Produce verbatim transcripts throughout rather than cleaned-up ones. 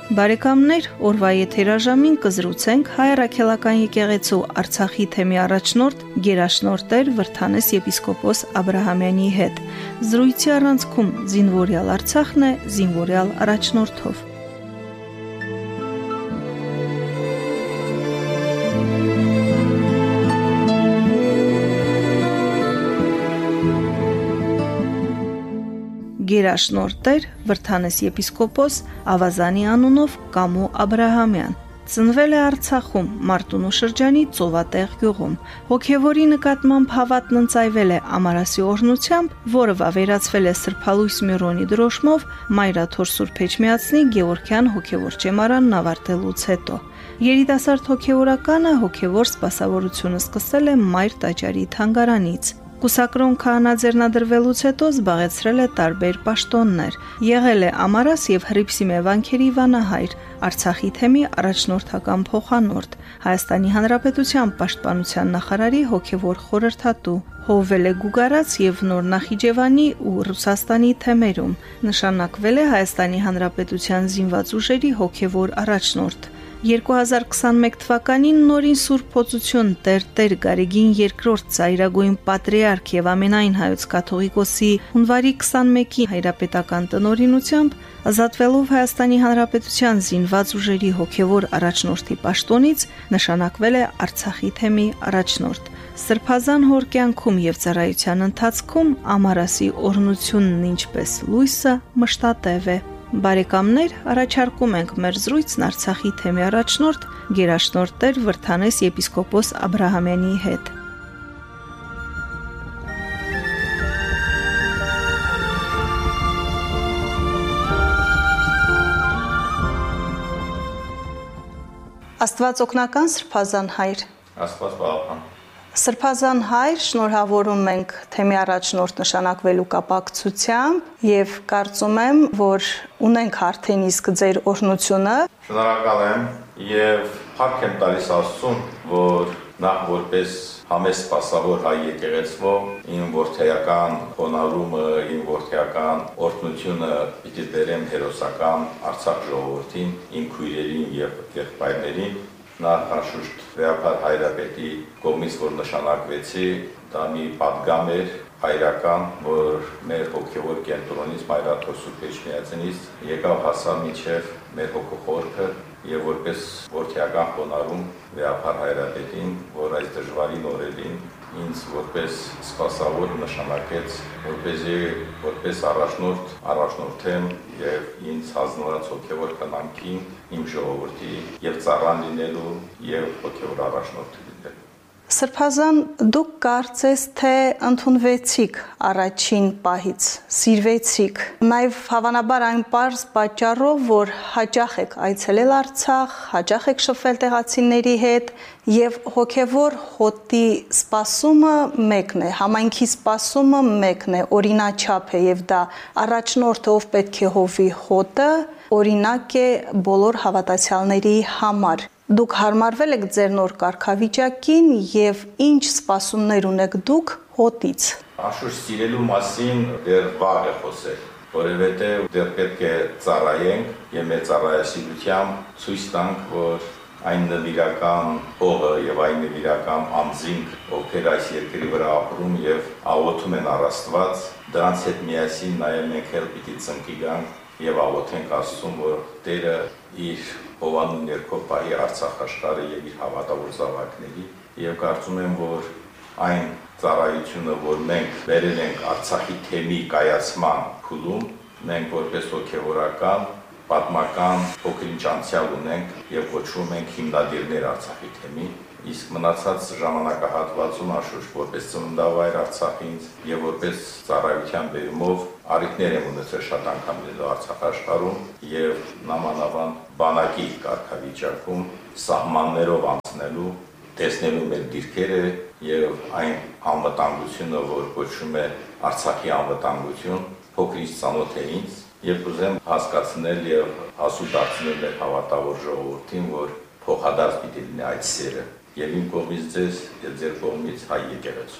Բարեկամներ, օրվա եթերաժամին կզրուցենք Հայ Առաքելական եկեղեցու Արցախի թեմի առաջնորդ գերաշնորհ Տեր Վրդանես եպիսկոպոս Աբրահամյանի հետ։ Զրույցի առանցքում զինվորյալ Արցախն է զինվորյալ առաջնորդով։ Գերաշնորհ Տեր Վրդանես եպիսկոպոս Ավազանի անունով Կամո Աբրահամյան ծնվել է Արցախում Մարտունու շրջանի Ծովատեղ գյուղում։ Հոգևորի նկատմամբ հավատն ընծայվել է Ամարասի օրհնությամբ, որը վավերացվել է Սրբալույս Միրոնի դրոշմով Մայրաթոր Սուրբ Էջմիածնի Գևորգյան հոգևոր ճեմարանն ավարտելուց հետո։ Երիտասարդ հոգևորականը հոգևոր սպասավորությունը սկսել է Մայր Տաճարի թանգարանից։ Կուսակրոն քահանաձեռնադրվելուց հետո զբաղեցրել է տարբեր պաշտոններ, եղել է Ամարաս եւ Հռիփսիմե վանքերի վանահայր, Արցախի թեմի առաջնորդական փոխանորդ, Հայաստանի Հանրապետության պաշտպանության նախարարի հոգևոր խորհրդատու, հովվել է Գուգարաց եւ Նոր Նախիջևանի ու Ռուսաստանի թեմերում, նշանակվել է Հայաստանի Հանրապետության զինված ուժերի հոգևոր առաջնորդ։ երկու հազար քսաներկու թվականին նորին Սուրբ Փոցություն Տեր Տեր Գարեգին երկրորդ ծայրագույն պատրիարք եւ ամենայն հայոց կաթողիկոսի հունվարի քսաներկուի հայրապետական տնօրինությամբ ազատվելով Հայաստանի Հանրապետության զինված ուժերի հոգևոր առաջնորդի պաշտոնից նշանակվել է Արցախի թեմի առաջնորդ։ Սրբազան հոր կյանքում եւ ծառայության ընթացքում Ամարասի օրհնությունն ինչպես լույսը մշտատև է։ Բարեկամներ, առաջարկում ենք մեր զրույցն Արցախի թեմի առաջնորդ գերաշնորհ Տեր Վրդանես եպիսկոպոս Աբրահամյանի հետ։ Աստված օգնական Սրբազան հայր։ Աստված պահապան։ Սրբազան հայր, շնորհավորում ենք թեմի առաջնորդ նշանակվելու կապակցությամբ եւ կարծում եմ, որ ունենք արդեն իսկ ձեր օրհնությունը։ Շնորհակալ եմ եւ փառք եմ տալիս Աստծուն, որ նախ որպես համեստ սպասավոր հայ եկեղեցու իմ որդեական հոնարումը, իմ որդեական օրհնությունը պիտի բերեմ հերոսական Արցախ ժողովրդին, իմ քույրերին եւ եղբայրներին։ Նախ անշուշտ Վեհապար Հայրապետի կողմից, որ նշանակվեցի, դա մի պատգամ էր հայրական, որ մեր հոգևոր կենտրոնից Մայրաթոր Սուրբ Էջմիածնից եկավ հասավ մինչև մեր հոգոխորքը եւ որպես որդեական խոնարհում Վեհապար Հայրապետին, որ այս դժվարին օրերին ինձ որպես սպասավոր նշանակեց, որպեսզի որպես առաջնորդ առաջնորդեմ եւ ինձ հանձնված հոգևոր կնամքին իմ ժողովրդի եւ ծառան լինելու եւ հոգևոր առաջնորդ լինելու։ Սրբազան, դուք կարծես թե ընդունվեցիք առաջին պահից, սիրվեցիք, նաև հավանաբար այն պարզ պատճառով, որ հաճախ եք այցելել Արցախ, հաճախ եք շփվել տեղացիների հետ եւ հոգևոր հոտի սպասումը մեկն է, համայնքի սպասումը մեկն է, օրինաչափ է եւ դա առաջնորդը, ով պետք է հովի հոտը, օրինակ է բոլոր հավատացյալների համար։ Դուք հարմարվել եք ձեր նոր կարգավիճակին եւ ինչ սպասումներ ունեք դուք հոտից։ Անշուշտ սիրելու մասին դեռ վաղ է խոսել, որովհետեւ դեռ պետք է ծառայենք եւ մեր ծառայասիրությամբ ցույց տանք, որ այն նվիրական հողը եւ այն նվիրական անձինք, ովքեր այս երկրի վրա ապրում եւ աղոթում են առ Աստված, դրանց հետ միասին նաեւ մենք էլ պիտի ծնկի գանք եւ աղոթենք Աստծուն, որ Տերը իր հովանու ներքո պահի Արցախ աշխարհը եւ իր հավատավոր զավակների եւ կարծում եմ, որ այն ծառայությունը, որ մենք վերել ենք Արցախի թեմի կայացման փուլում, մենք որպես հոգեվորական, պատմական փոքրինչ անցյալ ունենք եւ կոչվում ենք հիմնադիրներ Արցախի թեմի, իսկ մնացած ժամանակահատվածում անշուշտ որպես ծննդավայր Արցախինց եւ որպես ծառայության բերումով առիթներ եմ ունեցել շատ անգամ լինելու Արցախ աշխարհում եւ նամանավան բանակի կարգավիճակում սահմաններով անցնելու, տեսնելու մեր դիրքերը եւ այն անվտանգությունը, որ կոչվում է Արցախի անվտանգություն, փոքրից ծանոթ է ինձ եւ կուզեմ հասկացնել եւ հասու դարձնել մեր հավատավոր ժողովրդին, որ փոխադարձ պիտի լինի այդ սերը եւ իմ կողմից ձեզ եւ ձեր կողմից հայ եկեղեցու։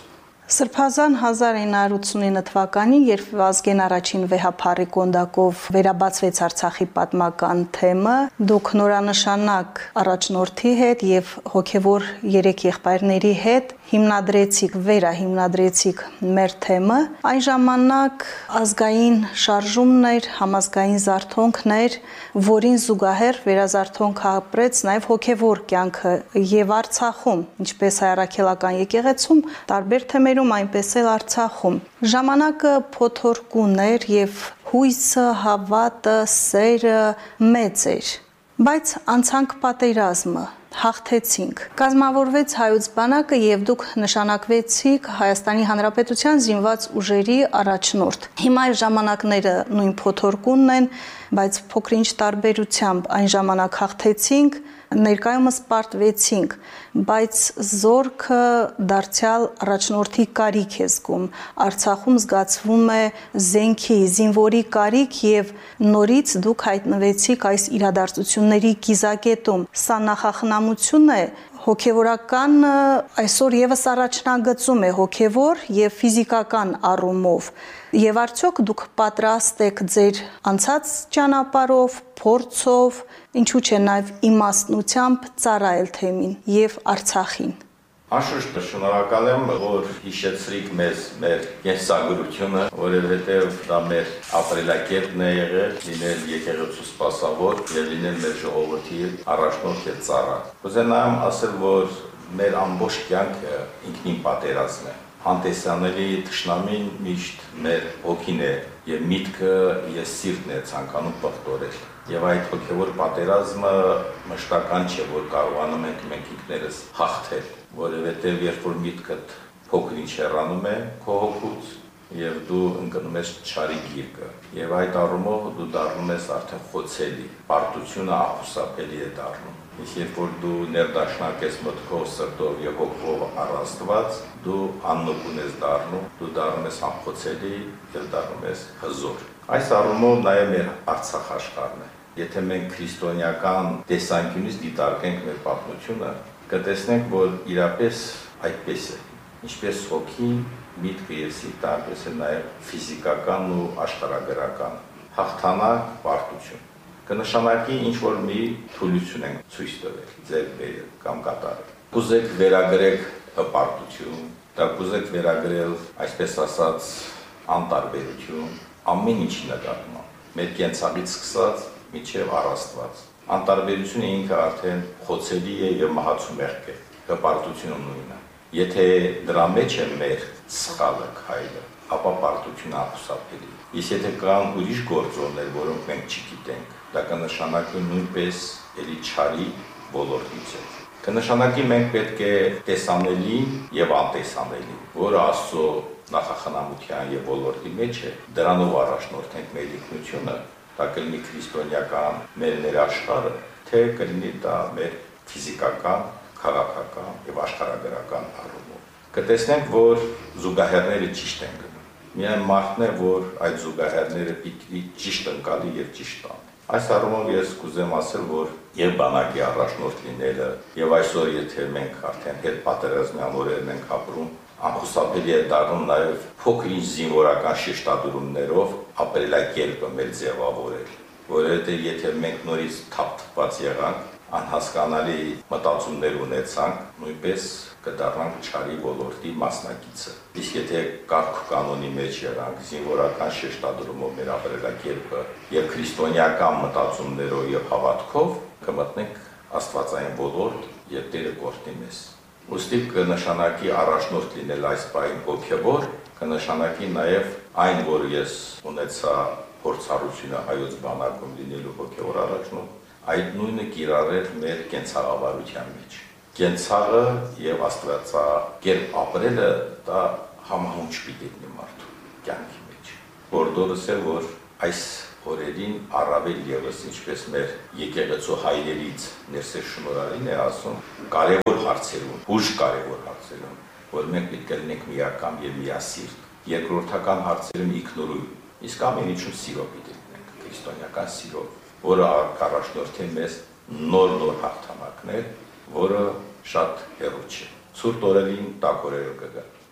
Սրբազան հազար ինը հարյուր ութսունինը թվականին, երբ Վազգեն առաջին վեհափառի կոնդակով վերաբացվեց Արցախի պատմական թեմը, դուք նորանշանակ առաջնորդի հետ եւ հոգեվոր երեք եղբայրների հետ հիմնադրեցիք, վերահիմնադրեցիք մեր թեմը, այն ժամանակ ազգային շարժումն էր, համազգային զարթոնքն էր, որին զուգահեռ վերազարթոնք ապրեց նաև հոգևոր կյանքը եւ Արցախում, ինչպես հայրաքելական եկեղեցում, տարբեր թեմերում, այնպես էլ Արցախում։ Ժամանակը փոթորկուն էր եւ հույսը, հավատը, սերը մեծ էր, բայց անցանք պատերազմը, հաղթեցինք։ Կազմավորվեց հայոց բանակը եւ դուք նշանակվեցիք Հայաստանի Հանրապետության զինված ուժերի առաջնորդ։ Հիմա այդ ժամանակները նույն փոթորկունն են, բայց փոքրինչ տարբերությամբ այն ժամանակ հաղթեցինք, ներկայումս պարտվեցինք, բայց զորքը դարձյալ առաջնորդի կարիք է զգում։ Արցախում զգացվում է զենքի, զինվորի կարիք եւ նորից դուք հայտնվեցիք այս իրադարձությունների կիզակետում։ Սա նախախնամություն է, հոգևորական այսօր եւս առաջնագծում է հոգևոր եւ ֆիզիկական առումով։ Եվ արդյոք դուք պատրաստ եք ձեր անցած ճանապարհով, փորձով, ինչու՞ չէ նաեւ իմաստնությամբ ծառայել թեմին եւ Արցախին։ Անշուշտ շնորհակալ եմ, որ հիշեցրիք մեզ մեր կենսագրությունը, որովհետև դա մեր ապրելակերպն է եղել, լինել եկեղեցու սպասավոր եւ լինել մեր ժողովրդի առաջնորդ եւ ծառա։ Կուզենամ ասել, որ մեր ամբողջ կյանքը ինքնին պատերազմ է։ Անտեսանելի թշնամին միշտ մեր հոգին է եւ միտքը եւ սիրտն է ցանկանում պղտորել։ Եվ այդ հոգևոր պատերազմը մշտական չէ, որ կարողանում ենք մենք ինքներս հաղթել, որովհետև երբ որ միտքդ փոքր-ինչ հեռանում է քո հոգուց եւ դու ընկնում ես չարի գիրկը, եւ այդ առումով դու դառնում ես արդեն խոցելի, պարտությունը ախուսափելի է դառնում։ Իսկ երբ որ դու ներդաշնակ ես մտքով, սրտով եւ հոգով առաստված, դու աննկուն ես դառնում, դու դառնում ես անխոցելի եւ դառնում ես հզոր։ Այս առումով նաեւ մեր Արցախ աշխարհն է։ Եթե մենք քրիստոնեական տեսանկյունից դիտարկենք մեր պատմությունը, կտեսնենք, որ իրապես այդպես է։ Ինչպես հոգին, միտքը եւ սիրտը, այնպես է նաեւ ֆիզիկական ու աշխարհագրական հաղթանակ, պարտություն։ Կնշանակի ինչ որ մի թուլություն են ցույց տվել, ձեր բերել կամ կատարել։ Կուզեք վերագրեք հպարտություն, դա կուզեք վերագրել, այսպես ասած, անտարբերություն, ամեն ինչի նկատմամբ։ Մեր կենցաղից սկսած միջև առաստված։ Անտարբերությունը ինքը արդեն խոցելի է եւ մահացու մեղք է, հպարտությունը նույնը։ Եթե դրա մեջ է մեր սխալը, քայլը, ապա պարտությունը ախուսափելի։ Իսկ եթե կան ուրիշ գործոններ, որոնք մենք չգիտենք, դա կնշանակի նույնպես էլի չարի ոլորտից է։ Կնշանակի մենք պետք է տեսանելի եւ անտեսանելի, որը Աստծո նախախնամության եւ ոլորտի մեջ է, դրանով առաջնորդենք մեր ինքնությունը, դա կլինի քրիստոնեական մեր ներաշխարհը, թե կլինի դա մեր ֆիզիկական, քաղաքական եւ աշխարհագրական առումով։ Կտեսնենք, որ զուգահեռները ճիշտ են գնում։ Միայն մարդն է, որ այդ զուգահեռները պիտի ճիշտ ընկալի եւ ճիշտ տան։ Այս առումով ես կուզեմ ասել, որ եւ բանակի առաջնորդ լինելը եւ այսօր եթե մենք արդեն հետ պատերազմյան օրերն ենք ապրում, անխուսափելի է դառնում նաեւ փոքր-ինչ զինվորական շեշտադրումներով ապրելակերպը մեր ձևավորել, որովհետեւ եթե մենք նորից թափթփված եղանք, անհասկանալի մտածումներ ունեցանք, նույնպես կդառնանք չարի ոլորտի մասնակիցը։ Իսկ եթե կարգ կանոնի մեջ եղանք, զինվորական շեշտադրումով մեր ապրելակերպը եւ քրիստոնեական մտածումներով եւ հավատքով, կմտնենք աստվածային ոլորտ եւ Տերը կօրհնի մեզ։ Ուստի կնշանակի առաջնորդ լինել այս բային հոգեվոր, կնշանակի նաեւ այն, որ ես ունեցա փորձառությունը հայոց բանակում լինելու հոգեվոր առաջնորդ, այդ նույնը կիրառել մեր կենցաղավարության մեջ։ Կենցաղը եւ աստվածակերպ ապրելը դա համահունչ պիտի լինի մարդու կյանքի մեջ։ Որտորս է, որ այս օրերին առավել եւս ինչպես մեր եկեղեցու հայրերից Ներսես Շնորհարին է ասում, կարևոր հարցերում, ուժ կարևոր հարցերում, որ մենք պետք է լինենք միակամ եւ միասիրտ, երկրորդական հարցերում ինքնուրույն, իսկ ամեն ինչում սիրով պիտի լինենք, քրիստոնեական սիրով, որը առաջնորդի մեզ նոր-նոր հաղթանակներ, որը շատ հեռու չէ։ Ցուրտ օրերին տաք օրերը կգան։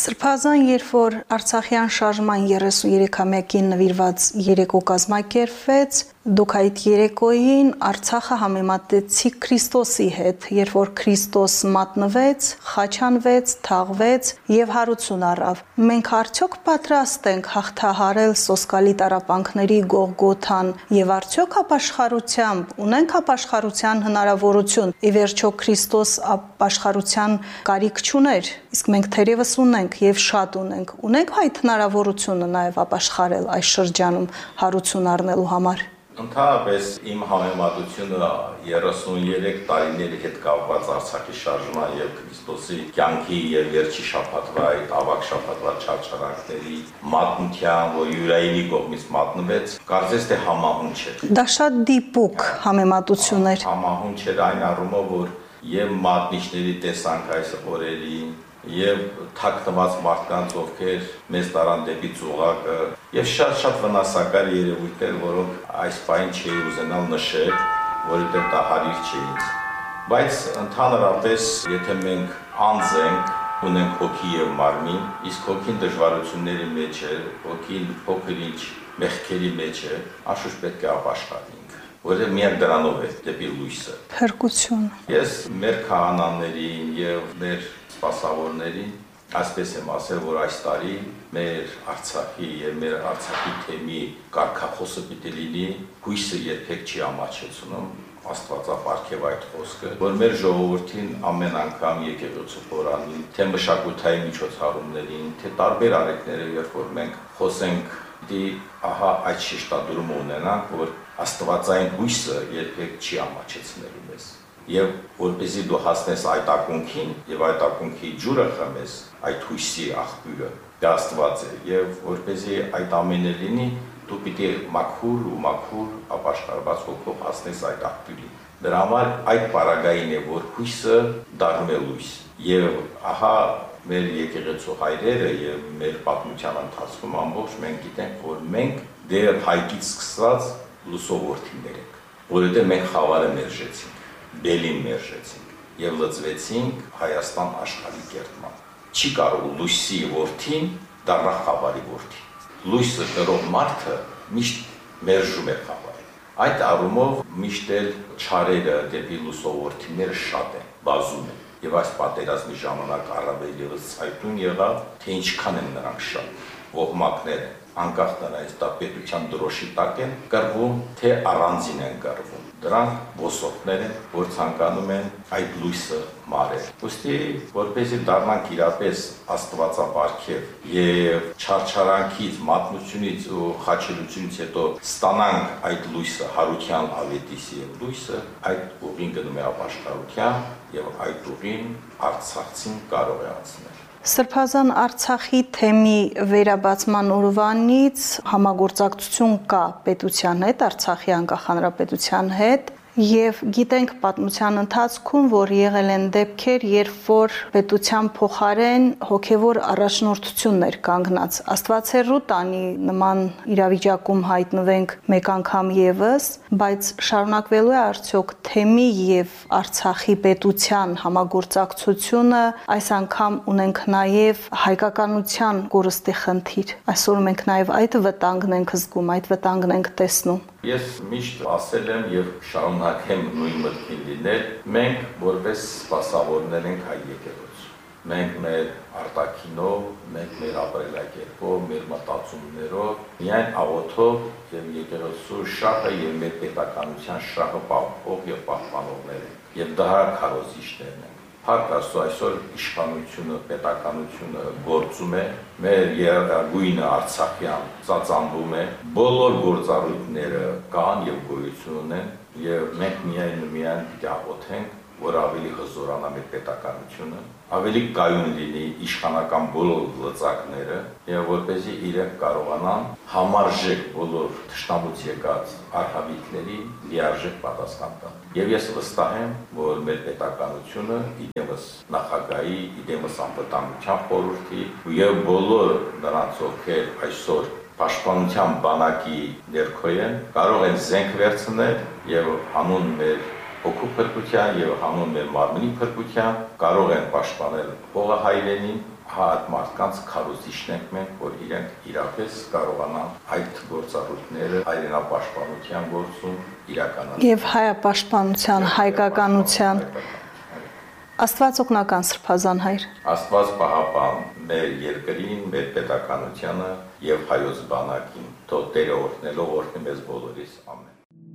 Սրբազան, երբ որ Արցախյան շարժման երեսունյոթամյակին նվիրված երեկո կազմակերպվեց, դուք այդ երեկոյին Արցախը համեմատեցիք Քրիստոսի հետ, երբ որ Քրիստոս մատնվեց, խաչանվեց, թաղվեց եւ հարություն առավ։ Մենք արդյոք պատրաստ ենք հաղթահարել սոսկալի տառապանքների Գողգոթան եւ արդյոք ապաշխարությամբ ունենք ապաշխարության հնարավորություն։ Ի վերջո Քրիստոս ապաշխարության կարիք չուներ, իսկ մենք թերևս ունենք եւ շատ ունենք։ Ունենք այդ հնարավորությունը նաեւ ապաշխարել այս շրջանում հարություն առնելու համար։ Ընդհանրապես իմ համեմատությունը երեսունյոթ տարիների հետ կապված Արցախի շարժման եւ Քրիստոսի կյանքի եւ վերջի շաբաթվա այդ ավագ շաբաթվա չարչարանքների մատնության, որ Յուրայինի կողմից մատնվեց, կարծես թե համահունչ է։ Դա շատ դիպուկ համեմատություն էր։ Համահունչ էր այն առումով, որ եւ մատնիչների տեսանք այս օրերին եւ թաքնված մարդկանց, ովքեր մեզ տարան դեպի ծուղակը եւ շատ-շատ վնասակար երևույթներ, որոնք այս բանը չի ուզենալ նշել, որովհետեւ դա հարիր չի ինձ։ Բայց ընդհանրապես, եթե մենք անձ ենք, ունենք հոգի եւ մարմին, իսկ հոգին դժվարությունների մեջ է, հոգին փոքր-ինչ մեղքերի մեջ է, անշուշտ պետք է ապաշխարենք, որովհետեւ միակ դրանով է դեպի լույսը։ Փրկություն։ Ես մեր քահանաներին եւ մեր սպասավորներին այսպես եմ ասել, որ այս տարի մեր Արցախի եւ մեր Արցախի թեմի կարգախոսը պիտի լինի հույսը երբեք չի ամաչեցնում, Աստվածապարգև այդ խոսքը, որ մեր ժողովրդին ամեն անգամ եկեղեցու խորանին, թե մշակութային միջոցառումներին, թե տարբեր արեկները, երբ որ մենք խոսենք, դի ահա այդ շեշտադրումը ունենանք, որ Աստվածային հույսը երբեք չի ամաչեցնելու մեզ։ Եվ որպեսզի դու հասնես այդ ակունքին եւ այդ ակունքի ջուրը խմես, այդ հույսի աղբյուրը դա Աստված է, եւ որպեսզի այդ ամենը լինի, դու պիտի մաքուր ու մաքուր ապաշխարված հոգով հասնես այդ աղբյուրին։ Դրա համար այդ պարագային է, որ հույսը դառնում է լույս։ Եվ ահա մեր եկեղեցու հայրերը եւ մեր պատմության ընթացքում ամբողջ մենք գիտենք, որ մենք դեռ հայկից սկսած լուսովորթիներ ենք, որովհետեւ մենք խավարը մերժեցինք, բելին մերժեցինք եւ լծվեցինք Հայաստան աշխարհի կերտման։ Չի կարող լույսի որդին դառնա խավարի որդի։ Լույսը կրող մարդը միշտ մերժում է խավարը։ Այդ առումով միշտ էլ չարերը դեպի լուսովորթիները շատ են, բազում են։ Եվ այս պատերազմի ժամանակ առավել ևս ցայտուն եղավ, թե ինչքան են նրանք շատ, ողմակներ են, անկախ նրանից դա պետության դրոշի տակ են կռվում, թե առանձին են կռվում։ Դրանք ոսորտներ են, որ ցանկանում են այդ լույսը մարել։ Ոստի, որպեսզի դառնանք իրապես Աստվածապարգև եւ չարչարանքից, մատնությունից ու խաչելությունից հետո ստանանք այդ լույսը, հարության ավետիսի եւ լույսը, այդ ուղին գնում է ապաշխարության եւ այդ ուղին Արցախցին կարող է անցնել։ Սրբազան Արցախի թեմի վերաբացման օրվանից համագործակցություն կա պետության հետ, Արցախի անկախ հանրապետության հետ, եւ գիտենք պատմության ընթացքում, որ եղել են դեպքեր, երբ որ պետության փոխարեն հոգեվոր առաջնորդություններ կանգնած։ Աստվածերու տանի նման իրավիճակում հայտնվենք մեկ անգամ եւս, բայց շարունակվելու է արդյոք թեմի եւ Արցախի պետության համագործակցությունը, այս անգամ ունենք նաեւ հայկականության կորստի խնդիր։ Այսօր մենք նաեւ այդ վտանգն ենք զգում, այդ վտանգն ենք տեսնում։ Ես միշտ ասել եմ եւ շարունակեմ նույն մտքին լինել, մենք որպես սպասավորներ ենք հայ եկեղեցու։ Մենք մեր արտաքինով, մենք մեր ապրելակերպով, մեր մտածումներով, միայն աղոթով եւ եկեղեցու շահը եւ մեր պետականության շահը պահպանող եւ պահպանողներ ենք։ Եվ դա քարոզիչներն են։ Փառք Աստծո, այսօր իշխանությունը, պետականությունը գործում է, մեր երագույնը Արցախյան ծածանվում է, բոլոր գործառույթները կան եւ գոյություն ունեն, եւ մենք միայն ու միայն աղոթենք, որ ավելի հզորանա մեր պետականությունը, ավելի կայուն լինի իշխանական բոլոր լծակները եւ որպեսզի իրենք կարողանան համարժեք բոլոր թշնամուց եկած արհավիկների լիարժեք պատասխան տալ։ Եվ ես վստահ եմ, որ մեր պետականությունը իդեմս նախագահի, իդեմս անվտանգության խորհրդի եւ բոլոր նրանց, ովքեր այսօր պաշտպանության բանակի ներքո են, կարող են զենք վերցնել եւ հանուն մեր հոգու փրկության եւ հանուն մեր մարմնի փրկության կարող են պաշտպանել հողը հայրենին, հա այդ մարդկանց քարոզիչն ենք մենք, որ իրենք իրապես կարողանան այդ գործառույթները հայրենապաշտպանության գործում իրականացնել։ Եվ հայապաշտպանության, հայկականության Աստված օգնական Սրբազան հայր։ Աստված պահապան մեր երկրին, մեր պետականությանը եւ հայոց բանակին։ Թող Տերը օրհնելով օրհնի մեզ բոլորիս։ Ամեն։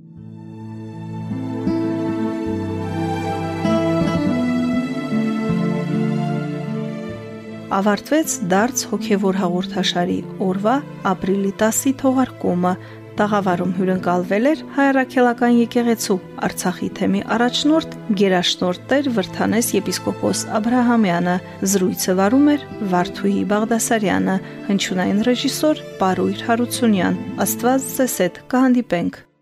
Ավարտվեց դարձ հոգևոր հաղորդաշարի օրվա ապրիլի տասի թողարկումը։ Տաղավարում հյուրընկալվել էր Հայ Առաքելական եկեղեցու Արցախի թեմի առաջնորդ գերաշնորհ Տեր Վրդանես եպիսկոպոս Աբրահամյանը, զրույցը վարում էր Վարդուհի Բաղդասարյանը, հնչյունային ռեժիսոր Պարույր Հարությունյան։ Աստված ձեզ հետ կհանդիպենք։